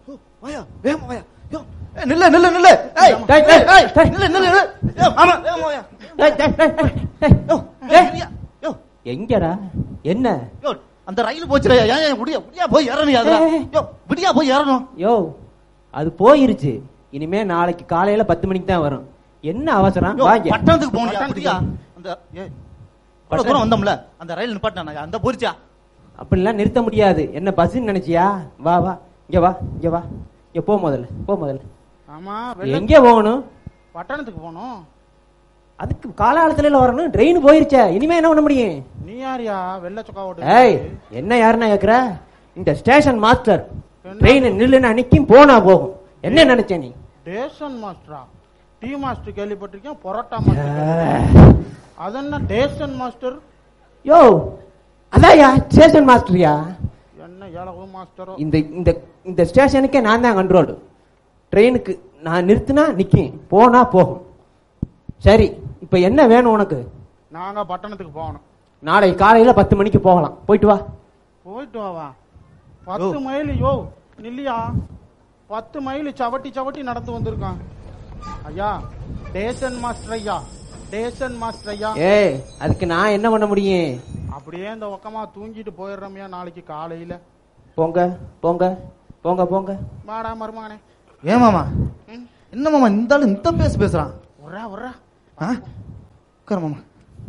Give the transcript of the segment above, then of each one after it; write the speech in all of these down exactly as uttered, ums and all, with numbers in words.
வாயா வேகமா வாயா. யோ நில்ல நில்ல நில்ல. ஏய் டேய் டேய் டேய் நில்ல நில்ல. யோ மாமா வேகமா வாயா. டேய் டேய் டேய் யோ யோ எங்கடா என்ன? யோ அந்த ரயில் போச்சுடா. ஏன் ஏன் விடியா விடியா போய் ஏறணும் அதுல. யோ விடியா போய் ஏறணும். யோ அது போயிருச்சு. இனிமே நாளைக்கு காலையில பத்து மணிக்கு தான் வரும். என்ன அவசரம்? வாங்க பட்டணத்துக்கு போனியா? விடியா அந்த ஏய் அவ்வளவு தூரம் வந்தோம்ல அந்த ரயில் நிப்பாட்டினா அந்த போரிச்சா? அப்படிலாம் நிறுத்த முடியாது. என்ன பஸ்ன்னு நினைச்சியா? வா வா இங்க வா இங்க வா இங்க போ முதல்ல போ முதல்ல. ஆமா எங்க போகணும்? பட்டணத்துக்கு போகணும். அதுக்கு காலாலத்துல வரணும். ட்ரெயின் போயிருச்சே. இனிமே என்ன பண்ண முடியும்? நீ யாரியா வெள்ள சொக்கா ஓட்டு? ஏய் என்ன யாருன்னா கேக்குற? இந்த ஸ்டேஷன் மாஸ்டர். ட்ரெயின் நில்லுன்னு அன்னைக்கும் போனா போகும். என்ன நினைச்ச நீ? ஸ்டேஷன் மாஸ்டரா? டீ மாஸ்டர் கேள்விப்பட்டிருக்கேன். பொரோட்டா மாஸ்டர். அது என்ன ஸ்டேஷன் மாஸ்டர்? யோ அதான்யா ஸ்டேஷன் மாஸ்டர்யா. என்ன ஏழவு மாஸ்டரோ? இந்த இந்த இந்த ஸ்டேஷனுக்கே நான் தான் கண்ட்ரோல். ட்ரெயினுக்கு நான் நிறுத்தினா நிக்கும், போனா போகும். சரி இப்ப என்ன வேணும் உனக்கு? நாங்க பட்டணத்துக்கு போகணும். நாளை காலையில பத்து மணிக்கு போகலாம். போயிட்டு வா. போயிட்டு வாவா? பத்து மைல் யோ நில்லியா? பத்து மைல் சவட்டி சவட்டி நடந்து வந்திருக்கான் ஐயா. ஸ்டேஷன் மாஸ்டர் ஐயா, ஸ்டேஷன் மாஸ்டர் ஐயா. ஏய் அதுக்கு நான் என்ன பண்ண முடியும்? அப்படியே இந்த பக்கமா தூங்கிட்டு போயிடுறோம்யா நாளைக்கு காலையில. போங்க போங்க போங்க போங்க. வாடா மருமகனே. ஏன் மாமா என்ன மாமா இந்த ஆளு இந்த பேச பேசுறான்? உர்றா உர்றா. உட்கார மாமா.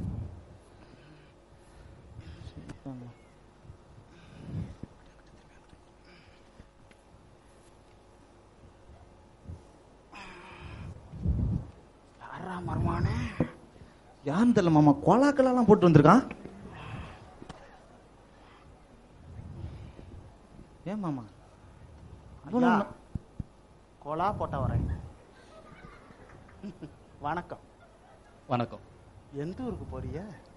யாரா மருமகனே? யாருன்னு தெரியல மாமா. கோலாக்கெல்லாம் போட்டு வந்திருக்கான். ஏன் மாமா கோலா போட்ட வரேன். வணக்கம். வணக்கம். எந்த ஊருக்கு போறிய?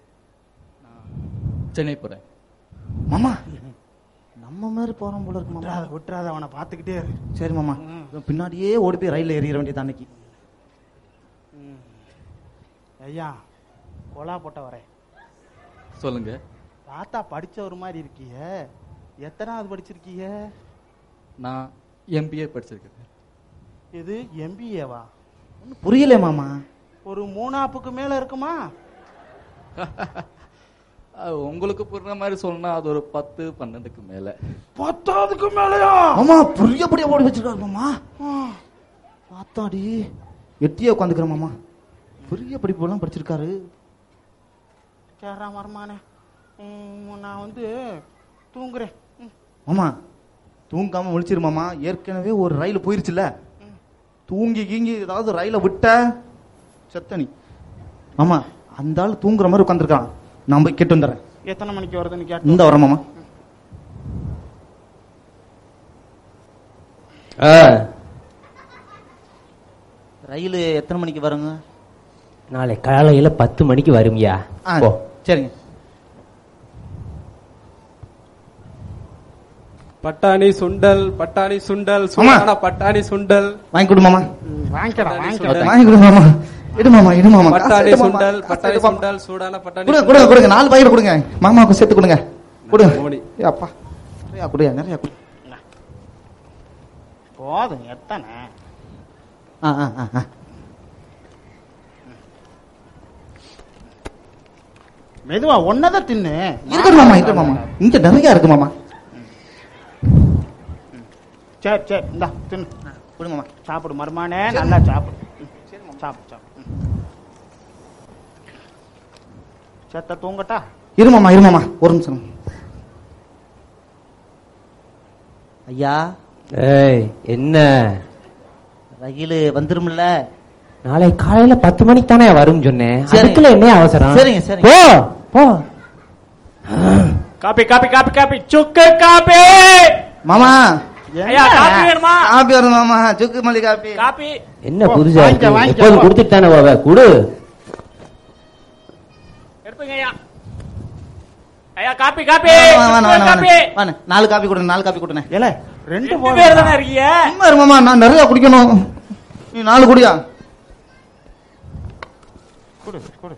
சென்னை போறேன். மாமா நம்ம மாதிரி போறோம் போல இருக்கு மாமா. விட்டுறாத அவனை பாத்துக்கிட்டே இரு. சரி மாமா பின்னாடியே ஓடி போய் ரயில்ல ஏறிட வேண்டியது அன்னைக்கு. ஐயா கோலா போட்ட வரேன். சொல்லுங்க. தாத்தா படிச்ச ஒரு மாதிரி இருக்கிய. எத்தனாவது படிச்சிருக்கீங்க? நான் எம்பிஏ படிச்சிருக்கேன். இது எம்பிஏவா? புரியல மாமா. ஒரு மூணாப்புக்கு மேல இருக்குமா? உங்களுக்கு புரியுற மாதிரி சொன்னா அது ஒரு பத்து பன்னெண்டுக்கு மேல. பத்தாவதுக்கு மேலயா? ஆமா புரியபடியா ஓடி வச்சிருக்காரு மாமா. பாத்தாடி எட்டியே உட்காந்துக்கிற மாமா. புரிய படிப்பு எல்லாம் படிச்சிருக்காரு. கேரா மரமானே நான் வந்து தூங்குறேன் மாமா. தூங்காம முழிச்சிரு மாமா. ஏற்கனவே ஒரு ரயில் போயிருச்சுல. தூங்கி கீங்கி ஏதாவது ரயில விட்ட செத்தனி மாமா. அந்த ஆள் தூங்குற மாதிரி உட்காந்துருக்கான். நான் போய் கேட்டு வந்துடுறேன். எத்தனை மணிக்கு வருதுன்னு கேட்டு இந்த வரேன் மாமா. ரயில் எத்தனை மணிக்கு வருங்க? நாளை காலையில பத்து மணிக்கு வரும்யா. சரிங்க. பட்டாணி சுண்டல், பட்டாணி சுண்டல், சூடான பட்டாணி சுண்டல் வாங்கி கொடு மாமா. வாங்கிக்கடா வாங்கி கொடு மாமா. இடு மாமா இடு மாமா. பட்டாணி சுண்டல், பட்டாணி சுண்டல், சூடான பட்டாணி. கொடுங்க கொடுங்க கொடுங்க. நாலு பாக்கெட் கொடுங்க. மாமாவுக்கு சேர்த்து கொடுங்க. கொடுங்க. ஏ அப்பா நிறையா கொடுங்க நிறையா கொடு. போதும் எத்தனை? ஆ ஆ ஆ மெதுவா ஒன்னதான் தின்னு. இருக்கு மாமா இருக்கு மாமா. இங்க நிறைய இருக்கு மாமா. சரி சரி இந்தா தின்னு. கொடு மாமா. சாப்பிடு மருமானே. நல்லா சாப்பிடு. சாப்பிடு சாப்பிடு. செத்த தூங்கட்டா? இரு மாமா இரு மாமா ஒரு நிமிஷம். ஐயா. ஏய் என்ன? ரயில் வந்துரும்ல? நாளை காலையில பத்து மணிக்கு தானே வரும் சொன்னேன். அதுக்குள்ள என்ன அவசரம்? சரிங்க சரி போ போ. காப்பி காப்பி காப்பி காப்பி சுக்கு காப்பி. மாமா ஐயா காப்பி வேணுமா? காப்பி வரும் மாமா. சுக்கு மல்லி காப்பி. காப்பி என்ன புதுசா எப்போது கொடுத்துட்டு தானே போவ. குடு. எடுத்துங்க ஐயா. ஐயா காப்பி காப்பி காப்பி. நாலு காப்பி கொடுங்க. நாலு காப்பி கொடுங்க. ஏல ரெண்டு பேர் தானே இருக்கீங்க. சும்மா இரு மாமா. நான் நிறைய குடிக்கணும். நீ நாலு குடியா? குடு குடு.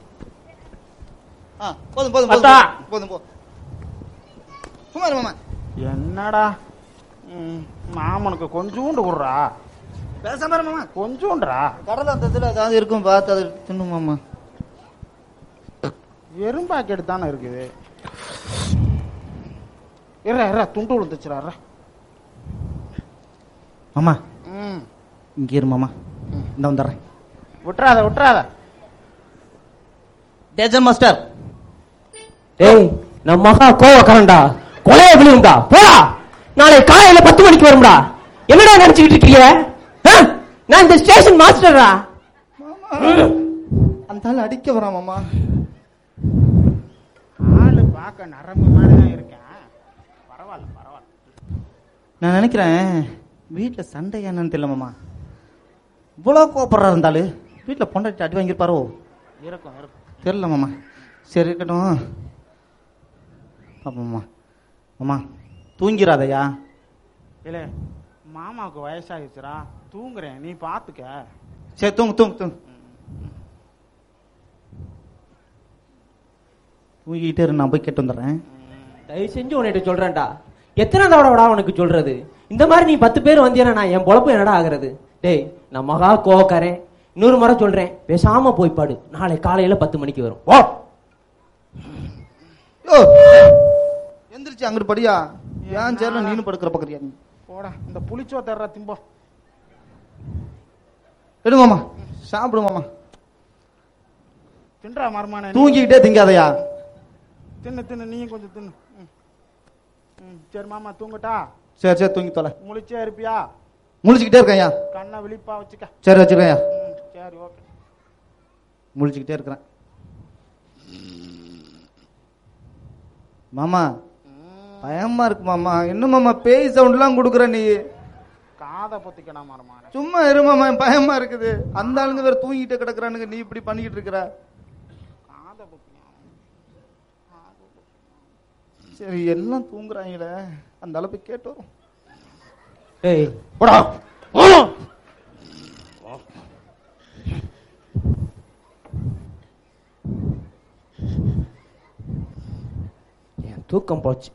போதும் போதும் போதும் போதும் போ. சும்மா இரு மாமா. என்னடா ம், மாமனுக்கு கொஞ்சோண்டு விடுறா, பேசாம இரு மாமா. கொஞ்சோண்டுறா. கடலை அந்த இதுல ஏதாவது இருக்கும் பார்த்து அது தின்னு மாமா. வெறும் பாக்கெட் தானே இருக்குது. இற இற துண்டு விழுந்துச்சுரா. மாமா ம், இங்க இரு மாமா, இந்த வந்துடுறேன். விட்டுறாத விட்டுறாத. டேஜன் மாஸ்டர். டேய் நம்ம மகா கோவக்காரன்டா, கொலைய விழுந்தா போடா. நாளை காலையில பத்து மணிக்கு வரும்டா. என்னடா நினைச்சுக்கிட்டு இருக்கீங்க? ஆ? நான் இந்த ஸ்டேஷன் மாஸ்டரா. அந்த ஆள் அடிக்க வரான் மாமா. ஆளு பார்க்க நரம்பு மாதிரி தான் இருக்கேன். பரவாயில்ல பரவாயில்ல. நான் நினைக்கிறேன் வீட்டுல சண்டை என்னன்னு தெரியல மாமா. இவ்வளவு கோபப்படுறா இருந்தாலும் வீட்டுல பொண்டாட்டி அடி வாங்கியிருப்பாரோ? இருக்கும் இருக்கும். தெரியல மாமா. சரி இருக்கட்டும் பாப்போம் மாமா. மாமா தூங்கிறாதையா? இல்ல மாமாவுக்கு வயசாகிடுச்சுரா, தூங்குறேன், நீ பாத்துக்க. சரி தூங்கு தூங்கு தூங்கு. தூங்கிக்கிட்டே இரு, நான் போய் கேட்டு வந்துடுறேன். தயவு செஞ்சு உன்கிட்ட சொல்றேன்டா, எத்தனை தடவைடா உனக்கு சொல்றது? இந்த மாதிரி நீ பத்து பேர் வந்தீனா நான் என் பொழப்பு என்னடா ஆகுறது? டேய் நான் மகா கோவக்காரன், இன்னொரு முறை சொல்றேன், பேசாம போய் பாடு. நாளை காலையில பத்து மணிக்கு வரும். ஓ எந்திரிச்சு அங்கிட்டு படியா. ஏன் சேர்ல நீனு படுக்கிற பக்கறியா நீ? போடா, இந்த புளிச்சோ தர்ற திம்போ. எடு மாமா, சாப்பிடு மாமா. தின்றா மருமான. தூங்கிக்கிட்டே திங்காதையா? தின்னு தின்னு, நீயும் கொஞ்சம் தின்னு. ம். ம், சரி மாமா தூங்கட்டா? சரி சரி தூங்கி தொலை. முழிச்சே இருப்பியா? முழிச்சுக்கிட்டே இருக்கேன்யா. கண்ணை விழிப்பா வச்சுக்க. சரி வச்சுக்கேன்யா. ம், சரி ஓகே. முழிச்சுக்கிட்டே இருக்கிறேன் மாமா. பயமா இருக்கு மாமா. என்ன மாமா பேய் சவுண்ட் எல்லாம் கொடுக்குற நீ? காதை பொத்திக்கணும் மருமான. சும்மா இரு மாமா, பயமா இருக்குது. அந்த ஆளுங்க வேற தூங்கிட்டே கிடக்குறானுங்க, நீ இப்படி பண்ணிக்கிட்டு இருக்கிற. காதை பொத்திக்கணும். சரி எல்லாம் தூங்குறாங்களே, அந்த அளவுக்கு கேட்டு வரும். டேய் போடா. என் தூக்கம் போச்சு.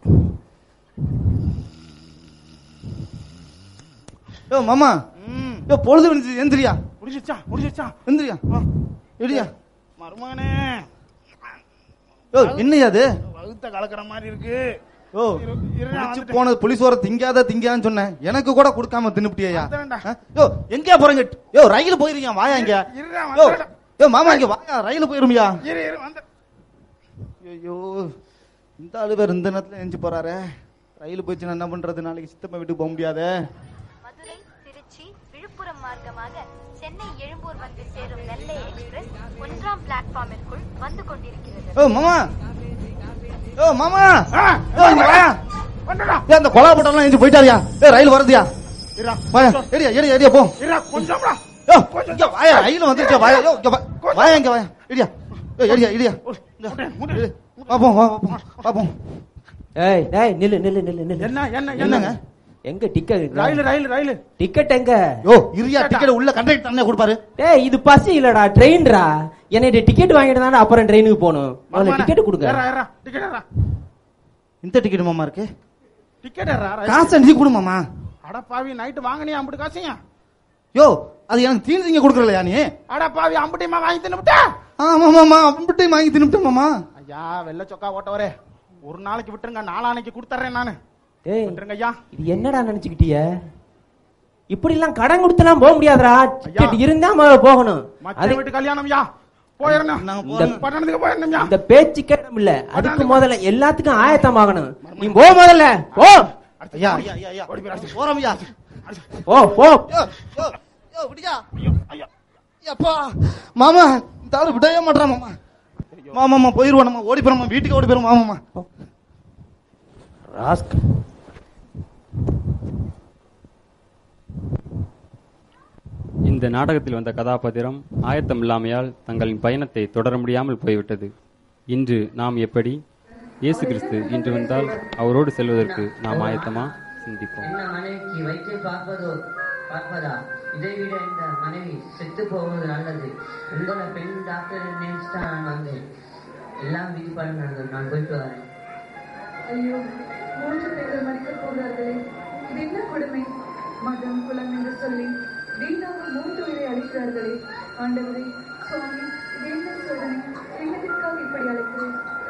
யோ மாமா, ம், யோ பொழுது விழுந்துச்சு, எந்திரியா. முடிச்சிச்சா முடிச்சிச்சா. எந்திரியா எடியா. மருமானே யோ என்னையா அது? வகுத்த கலக்கிற மாதிரி இருக்கு. யோ இரு- இரு, நான் குடிச்சு வந்துட்டேன். போனது புளிசோர திங்காத திங்கான்னு சொன்னேன், எனக்கு கூட கொடுக்காம தின்னுப்டியா? வந்துடுறேன்டா. யோ எங்கயா போறீங்க? யோ ரயில் போயிருக்கீங்க, வாயா இங்க. இருடா, யோ வந்துடுறேன். யோ மாமா இங்க வாயா, ரயில் போயிருமியா? இரு இரு வந்து. ஐயோ இந்த ஆளு பேர் இந்த நேரத்துல எஞ்சி போறாரு. ரயில் போயிடுச்சுன்னா என்ன பண்றது? நாளைக்கு சித்தப்பா வீட்டுக்கு போக முடியாதே. மதுரை, திருச்சி, விழுப்புரம் மார்க்கமாக சென்னை எழும்பூர் வந்து சேரும் நெல்லை எக்ஸ்பிரஸ் ஒன்றாம் பிளாட்ஃபார்மிற்குள் வந்து கொண்டிருக்கிறது. யோ மாமா, யோ மாமா, ஆ, யோ இங்க வாயா. வந்துடா. ஏ அந்த கொலா பட்டம்லாம் எஞ்சி போயிட்டாரியா? ஏ ரயில் வருதுயா? இருடா. வாயா ஏடியா ஏடியா ஏடியா போ. இருடா கொஞ்சம்டா. யோ இங்க வாயா, ரயில் வந்துருச்சு வாயா. யோ இங்க வா. வாயா இங்க வாயா. ஏடியா யோ ஏடியா ஏடியா. முட்டு, முட்டு. பாப்போம் வா பாப்போம் பாப்போம். ஏய் டேய் நில்லு நில்லு நில்லு நில்லு. என்ன என்ன என்னங்க? என்னங்க? எங்க டிக்கெட்? ரயில் ரயில் ரயில். டிக்கெட் எங்க? யோ இரியா, டிக்கெட் உள்ள கண்டக்டர் தானே கொடுப்பாரு. டேய் இது பஸ் இல்லடா, ட்ரெயின்டா. என்னைய டிக்கெட் வாங்கிட்டு தானே அப்புறம் ட்ரெயினுக்கு போகணும். முதல்ல டிக்கெட் கொடுங்க. ஏறா ஏறா டிக்கெட் ஏறா. இந்த டிக்கெட் மாமா இருக்கு. டிக்கெட் ஏறா. காசு நீ கொடு மாமா. அட பாவி, நைட்டு வாங்கினியா அம்புட்டு காசுங்க? யோ அது எனக்கு தீனி திங்க கொடுக்கறலையா நீ? அட பாவி, அம்புட்டியமா வாங்கி தின்னுட்டா? ஆமா மாமா, அப்படியே வாங்கி தின்னுட்டேன் மாமா. ஐயா வெள்ளை சொக்கா ஓட்டவரே, ஒரு நாளைக்கு விட்டுருங்க, நாளானைக்கு கொடுத்துறேன் நானு. ஏய் விட்டுருங்க ஐயா. இது என்னடா நினைச்சுக்கிட்டிய? இப்படி எல்லாம் கடன் கொடுத்தெல்லாம் போக முடியாதுடா. டிக்கெட் இருந்தா முதல்ல போகணும். மச்ச அது வீட்டு கல்யாணம் ஐயா, போயிடணும். நாங்க இந்த போறோம். பட்டணத்துக்கு போயிடணும் ஐயா. இந்த பேச்சு கேட்டம் இல்ல, அதுக்கு முதல்ல எல்லாத்துக்கும் ஆயத்தம் ஆகணும். நீ போ முதல்ல போ. ஐயா ஐயா ஐயா ஐயா போறோம் ஐயா. ஓ போ. யோ யோ யோ விடியா. அப்பா மாமா, இந்த ஆளு விடவே மாட்டான் மாமா. மாமா மாமா போயிருவோம், நம்ம ஓடி போறோம், வீட்டுக்கு ஓடி போறோம் மாமா. ராஸ்கல். இந்த நாடகத்தில் வந்த கதாபாத்திரம் ஆயத்தம் இல்லாமையால் தங்களின் பயணத்தை தொடர முடியாமல் போய்விட்டது. இன்று நாம் எப்படி? இயேசு கிறிஸ்து இன்று வந்தால் அவரோடு செல்வதற்கு நாம் ஆயத்தமா? சிந்திப்போம். என்ன மனைவிக்கு வைத்து பார்ப்பதோ பார்ப்பதா? இதைவிட இந்த மனைவி செத்து போவது நல்லது. உங்களை பெண் டாக்டர் நினைச்சு தான் நான் வந்தேன். எல்லாம் விதிப்பாடு நடந்தது. நான் போயிட்டு வரேன். ஐயோ, மூன்று பேர்கள் மறிக்க மதம் குலம் என்று சொல்லி வீணாக மூன்று உயிரை அழைக்கிறார்களே. ஆண்டவரே, சுவாமி, இது என்ன சோதனை? என்னத்திற்காக இப்படி அழைக்கிறேன்?